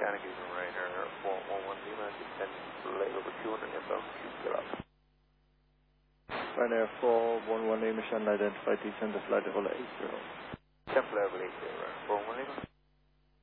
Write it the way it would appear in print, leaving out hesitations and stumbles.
Canada Ryanair 411 Lima, descend leg over 200 inbound, Q up. Ryanair 411 Lima, channel identified, descend to flight level 80. Temp level 80, Ryanair 411 Lima.